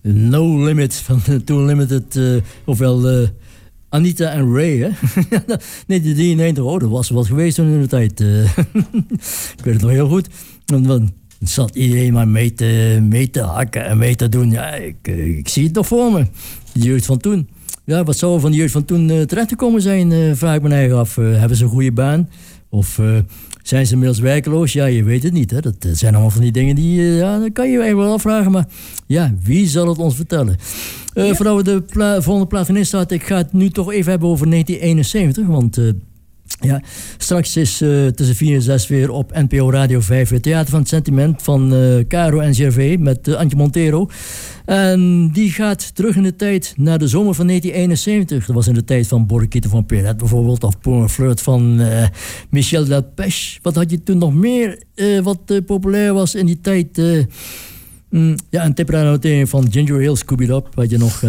No Limit van Too Limited, ofwel Anita en Ray, hè? 1993, dat was wat geweest toen in de tijd. Ik weet het nog heel goed. Dan zat iedereen maar mee te hakken en mee te doen. Ja, ik zie het nog voor me. De jeugd van toen. Ja, wat zou er van de jeugd van toen terechtgekomen zijn, vraag ik me eigen af. Hebben ze een goede baan? Of zijn ze inmiddels werkeloos? Ja, je weet het niet. Hè? Dat zijn allemaal van die dingen die... dat kan je eigenlijk wel afvragen. Maar ja, wie zal het ons vertellen? Voordat we de volgende plaat van starten, ik ga het nu toch even hebben over 1971. Want straks is tussen 4 en 6 weer op NPO Radio 5 het Theater van het Sentiment van Caro en Gervais met Antje Montero. En die gaat terug in de tijd naar de zomer van 1971. Dat was in de tijd van Borriquito van Perret bijvoorbeeld, of Pour un Flirt van Michel Delpech. Wat had je toen nog meer wat populair was in die tijd? Een Temperano van Ginger Ale, Scooby Up had je nog.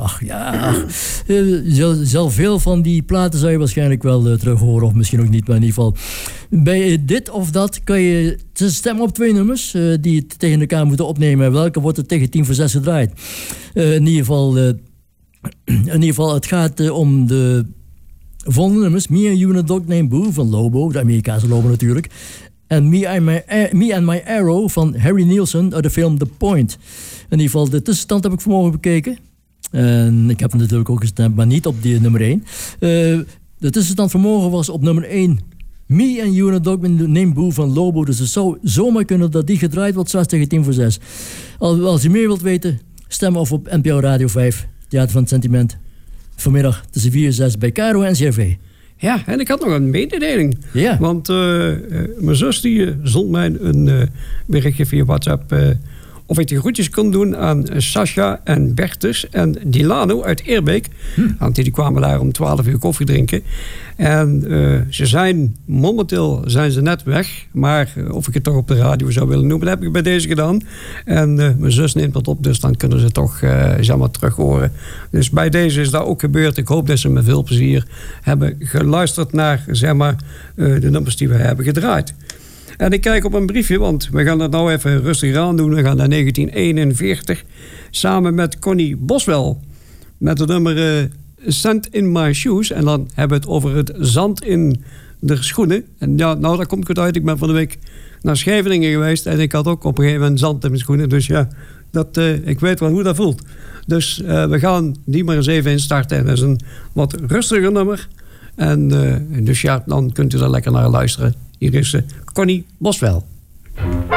Zelf veel van die platen zou je waarschijnlijk wel terug horen, of misschien ook niet, maar in ieder geval. Bij dit of dat kan je stemmen op 2 nummers die je tegen elkaar moeten opnemen. Welke wordt er tegen 5:50 gedraaid? In ieder geval, het gaat om de volgende nummers. Me and You and a Dog Named Boo van Lobo, de Amerikaanse Lobo natuurlijk. En Me and My Arrow van Harry Nielsen uit de film The Point. In ieder geval, de tussenstand heb ik vanmorgen bekeken. En ik heb hem natuurlijk ook gestemd, maar niet op die nummer 1. De tussenstand vanmorgen was op nummer 1. Me and You and a Dog Named Boo van Lobo. Dus het zou zomaar kunnen dat die gedraaid wordt straks tegen 5:50. Als je meer wilt weten, stem of op NPO Radio 5. Theater van het Sentiment. Vanmiddag tussen 4 en 6 bij Caro en Gervais. Ja, en ik had nog een mededeling. Ja. Want mijn zus die zond mij een berichtje via WhatsApp... of ik de groetjes kon doen aan Sascha en Bertus en Dilano uit Eerbeek. Want die kwamen daar om 12 uur koffie drinken. En ze zijn momenteel net weg. Maar of ik het toch op de radio zou willen noemen, dat heb ik bij deze gedaan. En mijn zus neemt dat op, dus dan kunnen ze toch terug horen. Dus bij deze is dat ook gebeurd. Ik hoop dat ze met veel plezier hebben geluisterd naar de nummers die we hebben gedraaid. En ik kijk op een briefje, want we gaan dat nou even rustig aan doen. We gaan naar 1941, samen met Connie Boswell. Met het nummer Sand in My Shoes. En dan hebben we het over het zand in de schoenen. En ja, nou, daar komt het uit. Ik ben van de week naar Scheveningen geweest. En ik had ook op een gegeven moment zand in mijn schoenen. Dus ja, ik weet wel hoe dat voelt. Dus we gaan die maar eens even instarten. En dat is een wat rustiger nummer. En dus ja, dan kunt u er lekker naar luisteren. Hier is Connie Boswell.